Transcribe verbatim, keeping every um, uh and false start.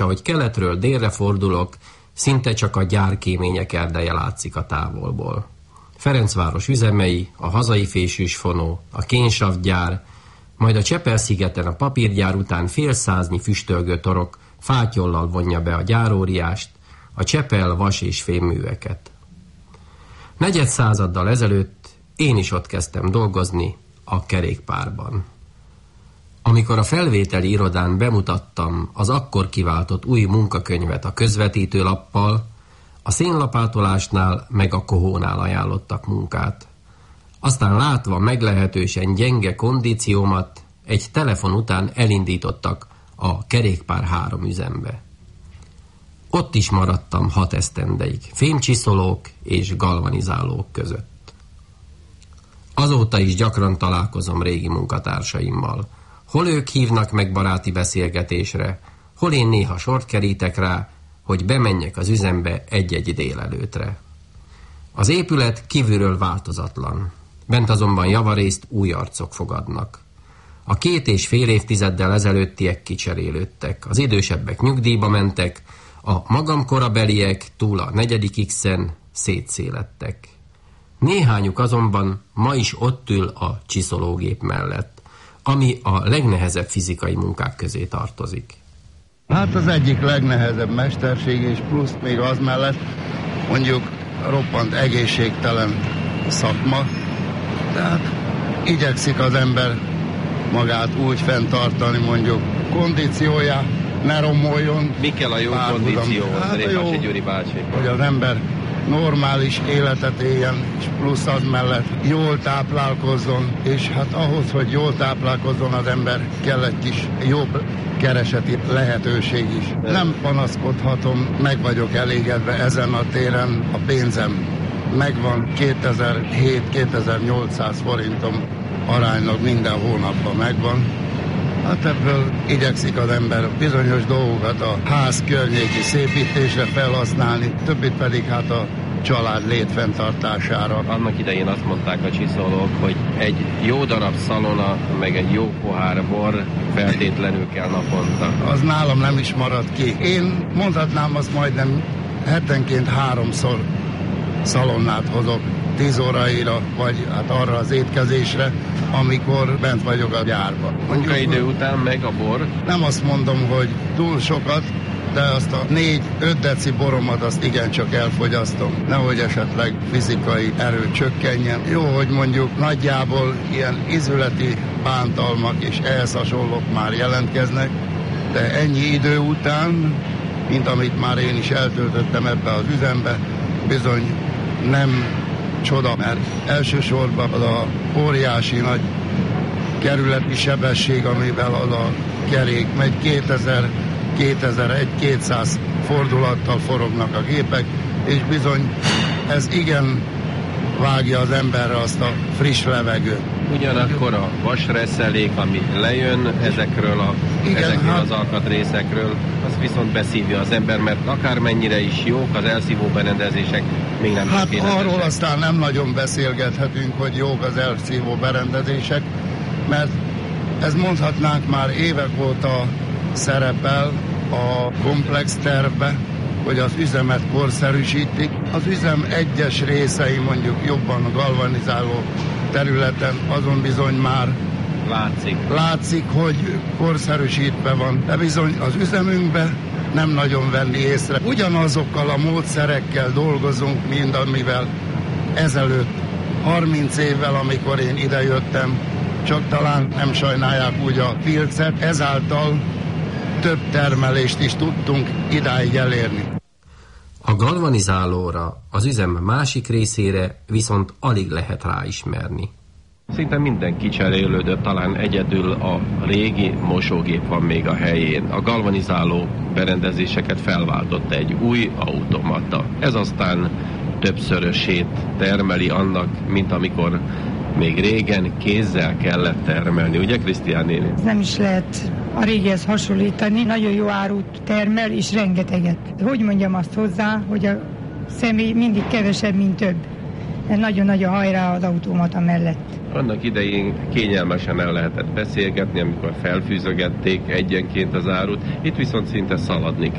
Ahogy keletről délre fordulok, szinte csak a gyárkémények erdeje látszik a távolból. Ferencváros üzemei, a hazai fésűsfonó, a kénsavgyár, majd a Csepel-szigeten a papírgyár után fél száznyi füstölgő torok fátyollal vonja be a gyáróriást, a Csepel vas- és fémműveket. Negyed századdal ezelőtt én is ott kezdtem dolgozni, a Kerékpárban. Amikor a felvételi irodán bemutattam az akkor kiváltott új munkakönyvet a közvetítőlappal, a szénlapátolásnál meg a kohónál ajánlottak munkát. Aztán látva meglehetősen gyenge kondíciómat, egy telefon után elindítottak a Kerékpár három üzembe. Ott is maradtam hat esztendeig, fémcsiszolók és galvanizálók között. Azóta is gyakran találkozom régi munkatársaimmal. Hol ők hívnak meg baráti beszélgetésre, hol én néha sort kerítek rá, hogy bemenjek az üzembe egy-egy délelőtre. Az épület kívülről változatlan, bent azonban javarészt új arcok fogadnak. A két és fél évtizeddel ezelőttiek kicserélődtek, az idősebbek nyugdíjba mentek, a magam korabeliek túl a negyedik X-en szétszélettek. Néhányuk azonban ma is ott ül a csiszológép mellett, ami a legnehezebb fizikai munkák közé tartozik. Hát az egyik legnehezebb mesterség, és plusz még az mellett mondjuk roppant egészségtelen szakma. Tehát igyekszik az ember magát úgy fenntartani, mondjuk kondíciója ne romoljon. Mi kell a jó kondíció, hát a jó, Gyuri bácsi? hogy az ember normális életet éljen, és plusz az mellett jól táplálkozzon, és hát ahhoz, hogy jól táplálkozzon az ember, kell egy kis jobb kereseti lehetőség is. Nem panaszkodhatom, meg vagyok elégedve ezen a téren, a pénzem megvan, kétezer-hét-kétezer-nyolcszáz forintom aránylag minden hónapban megvan. Hát ebből igyekszik az ember bizonyos dolgokat a ház környéki szépítésre felhasználni, többit pedig hát a család létfenntartására. Annak idején azt mondták a csiszolók, hogy egy jó darab szalona, meg egy jó pohár bor feltétlenül kell naponta. Az nálam nem is marad ki. Én mondhatnám azt majdnem hetenként háromszor szalonnát hozok tíz óraira, vagy hát arra az étkezésre, amikor bent vagyok a gyárban. Munkaidő után meg a bor? Nem azt mondom, hogy túl sokat, de azt a négy-öt deci boromat azt igencsak elfogyasztom. Nehogy esetleg fizikai erő csökkenjen. Jó, hogy mondjuk nagyjából ilyen ízületi bántalmak és ehhez hasonlók már jelentkeznek, de ennyi idő után, mint amit már én is eltöltöttem ebbe az üzembe, bizony nem csoda, mert elsősorban az a óriási nagy kerületi sebesség, amivel az a kerék megy, kétezer-egy-kétszáz fordulattal forognak a gépek, és bizony ez igen vágja az emberre azt a friss levegőt. Ugyanakkor a vasreszelék, ami lejön ezekről, a, igen, ezekről hát, az alkatrészekről, az viszont beszívja az ember, mert akármennyire is jók az elszívó berendezések, még nem hát tökéletesek. Arról aztán nem nagyon beszélgethetünk, hogy jók az elszívó berendezések, mert ez mondhatnánk már évek óta szerepel a komplex tervbe, hogy az üzemet korszerűsítik. Az üzem egyes részei mondjuk jobban a galvanizáló területen, azon bizony már látszik, látszik hogy korszerűsítve van, de bizony az üzemünkben nem nagyon venni észre. Ugyanazokkal a módszerekkel dolgozunk, mint amivel ezelőtt harminc évvel, amikor én idejöttem, csak talán nem sajnálják úgy a filcet, ezáltal több termelést is tudtunk idáig elérni. A galvanizálóra, az üzem másik részére viszont alig lehet ráismerni. Szinte minden kicserélődött, talán egyedül a régi mosógép van még a helyén. A galvanizáló berendezéseket felváltotta egy új automata. Ez aztán többszörösét termeli annak, mint amikor még régen kézzel kellett termelni, ugye Krisztián néni? Nem is lehet a régihez hasonlítani, nagyon jó árut termel, és rengeteget. Hogy mondjam azt hozzá, hogy a személy mindig kevesebb, mint több. nagyon nagy a hajrá az automata mellett. Annak idején kényelmesen el lehetett beszélgetni, amikor felfűzögették egyenként az árut, itt viszont szinte szaladni